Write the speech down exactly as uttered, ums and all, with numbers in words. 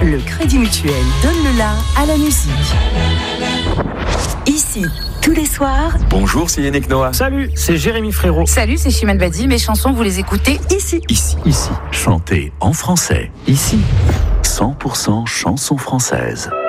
Le Crédit Mutuel donne le la à la musique. Ici, tous les soirs. Bonjour, c'est Yannick Noah. Salut, c'est Jérémy Frérot. Salut, c'est Chimène Badi. Mes chansons, vous les écoutez ici. Ici. Ici. Chantez en français. Ici. cent pour cent chansons françaises.